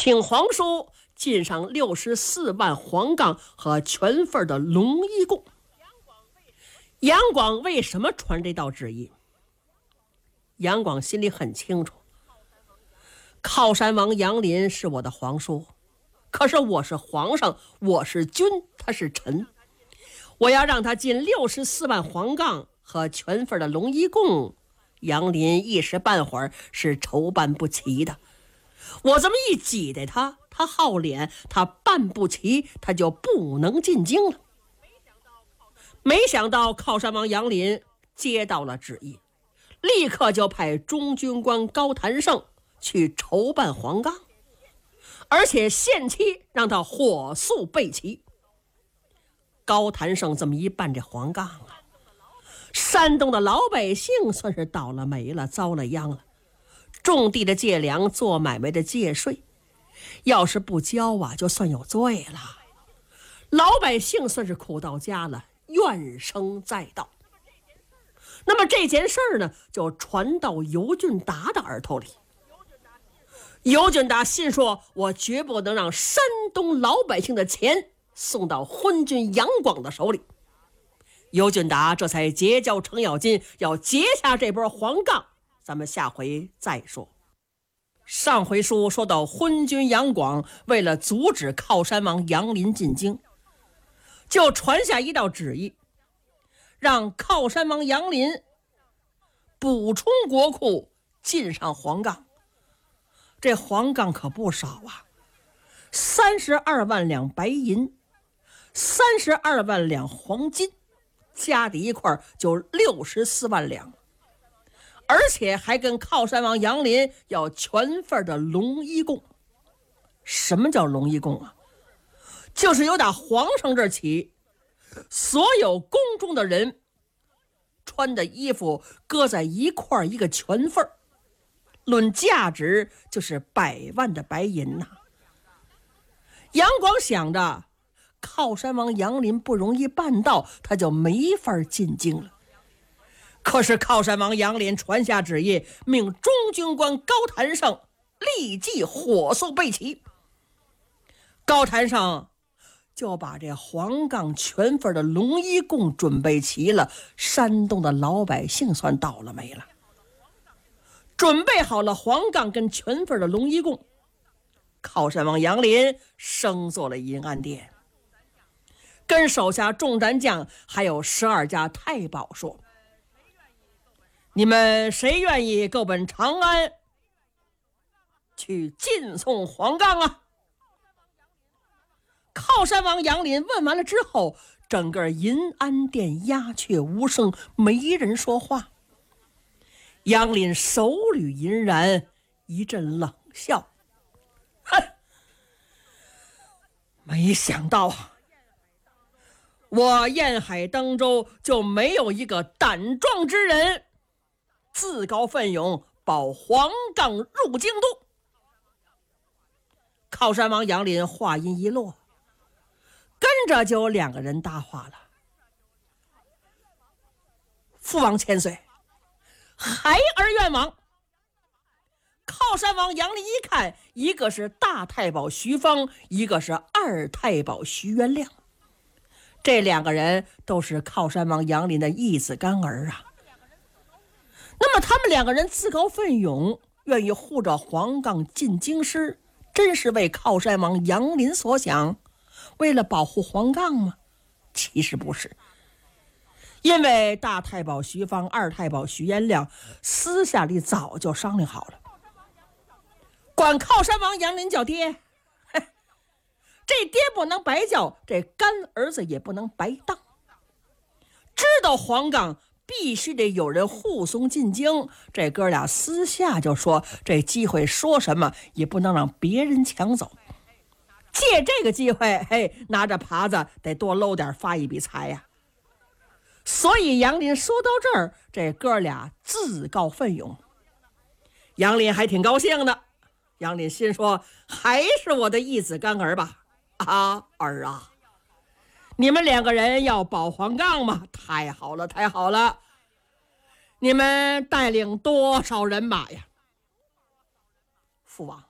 请皇叔进上64万黄杠和全份的龙衣贡。杨广为什么传这道旨意？杨广心里很清楚，靠山王杨林是我的皇叔，可是我是皇上，我是君，他是臣，我要让他进64万黄杠和全份的龙衣贡，杨林一时半会儿是筹办不齐的。我这么一挤兑他，他好脸，他办不齐，他就不能进京了。没想到靠山王杨林接到了旨意，立刻就派中军官高谭胜去筹办黄杠，而且限期让他火速备齐。高谭胜这么一办这黄杠啊，山东的老百姓算是倒了霉了，遭了殃了。种地的借粮，做买卖的借税，要是不交啊，就算有罪了。老百姓算是苦到家了，怨声载道。那么这件事呢，就传到尤俊达的耳朵里。尤俊达心说，我绝不能让山东老百姓的钱送到昏君杨广的手里。尤俊达这才结交程咬金，要截下这波黄杠。咱们下回再说。上回书说到昏君杨广为了阻止靠山王杨林进京，就传下一道旨意，让靠山王杨林补充国库，进上黄杠。这黄杠可不少啊，32万两白银，32万两黄金，加在一块就64万两，而且还跟靠山王杨林要全份的龙衣贡。什么叫龙衣贡啊？就是由打皇上这起，所有宫中的人穿的衣服搁在一块一个全份，论价值就是100万的白银呐。杨广想着靠山王杨林不容易办到，他就没法进京了。可是靠山王杨林传下旨意，命中军官高谭胜立即火速备齐。高谭胜就把这黄杠全份的龙衣贡准备齐了，山东的老百姓算倒了霉了。准备好了黄杠跟全份的龙衣贡，靠山王杨林升做了银安殿，跟手下众战将还有12家太保说，你们谁愿意够本长安去进送黄杠啊？靠山王杨林问完了之后，整个银安殿鸦雀无声，没人说话。杨林手捋银髯，一阵冷笑，哼，没想到我沿海登州就没有一个胆壮之人自告奋勇保黄杠入京都。靠山王杨林话音一落，跟着就有2个人搭话了。父王千岁，孩儿愿往。靠山王杨林一看，一个是大太保徐芳，一个是2太保徐元亮，这2个人都是靠山王杨林的义子干儿啊。那么他们2个人自告奋勇，愿意护着黄杠进京师，真是为靠山王杨林所想，为了保护黄杠吗？其实不是，因为大太保徐芳、2太保徐延亮私下里早就商量好了，管靠山王杨林叫爹，这爹不能白叫，这干儿子也不能白当。知道黄杠必须得有人护送进京，这哥俩私下就说，这机会说什么也不能让别人抢走，借这个机会，拿着耙子得多搂点发一笔财呀。所以杨林说到这儿，这哥俩自告奋勇，杨林还挺高兴的。杨林心说，还是我的义子干儿吧，儿啊，你们2个人要保黄杠吗？太好了，太好了！你们带领多少人马呀？父王，